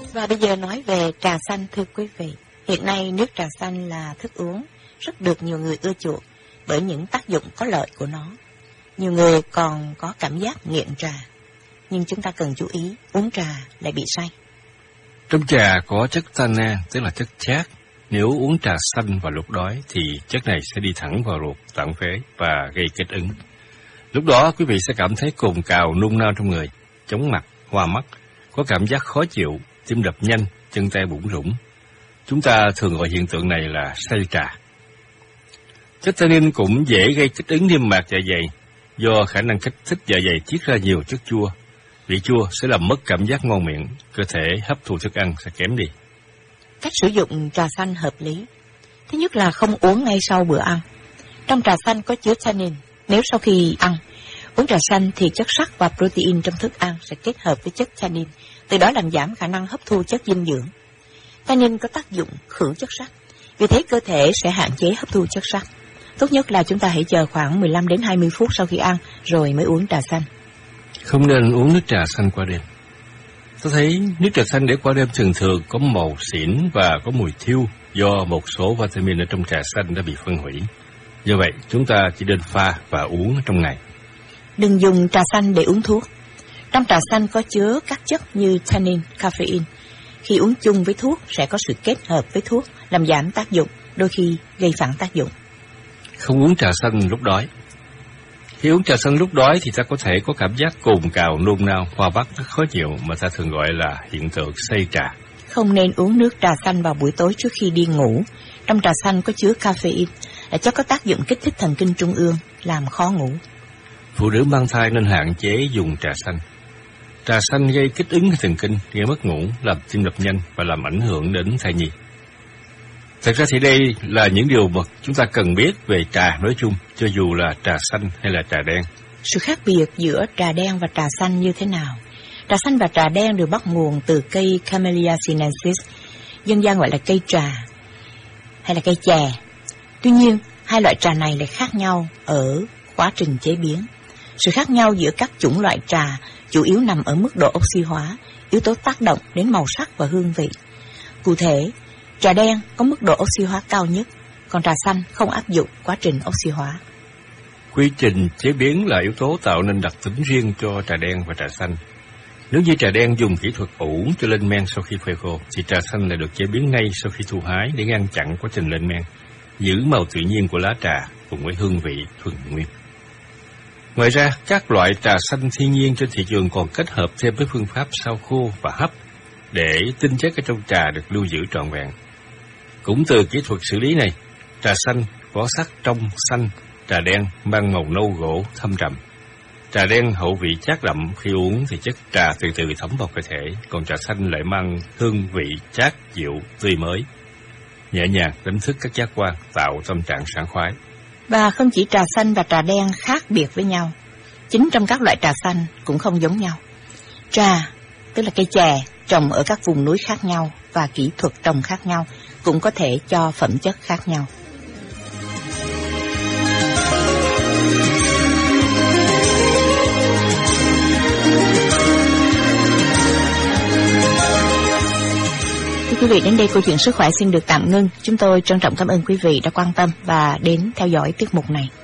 Và bây giờ nói về trà xanh thưa quý vị. Hiện nay nước trà xanh là thức uống rất được nhiều người ưa chuộng bởi những tác dụng có lợi của nó. Nhiều người còn có cảm giác nghiện trà. Nhưng chúng ta cần chú ý, uống trà lại bị say. Trong trà có chất tannin, tức là chất chát. Nếu uống trà xanh vào lúc đói thì chất này sẽ đi thẳng vào ruột, tạng phế và gây kích ứng. Lúc đó quý vị sẽ cảm thấy cồn cào nôn nao trong người, chóng mặt, hoa mắt, có cảm giác khó chịu, tim đập nhanh, chân tay bủn rủn. Chúng ta thường gọi hiện tượng này là say trà. Chất tannin cũng dễ gây kích ứng niêm mạc dạ dày, do khả năng kích thích dạ dày tiết ra nhiều chất chua. Vị chua sẽ làm mất cảm giác ngon miệng, cơ thể hấp thụ thức ăn sẽ kém đi. Cách sử dụng trà xanh hợp lý. Thứ nhất là không uống ngay sau bữa ăn. Trong trà xanh có chứa tannin. Nếu sau khi ăn, uống trà xanh thì chất sắt và protein trong thức ăn sẽ kết hợp với chất tannin, từ đó làm giảm khả năng hấp thu chất dinh dưỡng. Tannin có tác dụng khử chất sắt, vì thế cơ thể sẽ hạn chế hấp thu chất sắt. Tốt nhất là chúng ta hãy chờ khoảng 15 đến 20 phút sau khi ăn rồi mới uống trà xanh. Không nên uống nước trà xanh qua đêm. Tôi thấy nước trà xanh để qua đêm thường có màu xỉn và có mùi thiêu do một số vitamin ở trong trà xanh đã bị phân hủy. Do vậy, chúng ta chỉ nên pha và uống trong ngày. Đừng dùng trà xanh để uống thuốc. Trong trà xanh có chứa các chất như tannin, caffeine. Khi uống chung với thuốc sẽ có sự kết hợp với thuốc làm giảm tác dụng, đôi khi gây phản tác dụng. Không uống trà xanh lúc đói. Khi uống trà xanh lúc đói thì ta có thể có cảm giác cồn cào, nôn nao, hoa mắt rất khó chịu mà ta thường gọi là hiện tượng say trà. Không nên uống nước trà xanh vào buổi tối trước khi đi ngủ. Trong trà xanh có chứa caffeine, là chất có tác dụng kích thích thần kinh trung ương, làm khó ngủ. Phụ nữ mang thai nên hạn chế dùng trà xanh. Trà xanh gây kích ứng thần kinh, gây mất ngủ, làm tim đập nhanh và làm ảnh hưởng đến thai nhi. Thật ra thì đây là những điều mà chúng ta cần biết về trà nói chung, cho dù là trà xanh hay là trà đen. Sự khác biệt giữa trà đen và trà xanh như thế nào? Trà xanh và trà đen đều bắt nguồn từ cây Camellia sinensis, dân gian gọi là cây trà hay là cây chè. Tuy nhiên, hai loại trà này lại khác nhau ở quá trình chế biến. Sự khác nhau giữa các chủng loại trà chủ yếu nằm ở mức độ oxy hóa, yếu tố tác động đến màu sắc và hương vị. Cụ thể, trà đen có mức độ oxy hóa cao nhất, còn trà xanh không áp dụng quá trình oxy hóa. Quy trình chế biến là yếu tố tạo nên đặc tính riêng cho trà đen và trà xanh. Nếu như trà đen dùng kỹ thuật ủ cho lên men sau khi phơi khô, thì trà xanh lại được chế biến ngay sau khi thu hái để ngăn chặn quá trình lên men, giữ màu tự nhiên của lá trà cùng với hương vị thuần nguyên. Ngoài ra, các loại trà xanh thiên nhiên trên thị trường còn kết hợp thêm với phương pháp sao khô và hấp để tinh chất ở trong trà được lưu giữ trọn vẹn. Cũng từ kỹ thuật xử lý này, trà xanh có sắc trong xanh, trà đen mang màu nâu gỗ thâm trầm. Trà đen hậu vị chát đậm, khi uống thì chất trà từ từ thấm vào cơ thể, còn trà xanh lại mang hương vị chát dịu, tươi mới, nhẹ nhàng đánh thức các giác quan, tạo tâm trạng sảng khoái. Và không chỉ trà xanh và trà đen khác biệt với nhau, chính trong các loại trà xanh cũng không giống nhau. Trà, tức là cây chè, trồng ở các vùng núi khác nhau và kỹ thuật trồng khác nhau, cũng có thể cho phẩm chất khác nhau. Thưa quý vị, đến đây câu chuyện sức khỏe xin được tạm ngưng. Chúng tôi trân trọng cảm ơn quý vị đã quan tâm và đến theo dõi tiết mục này.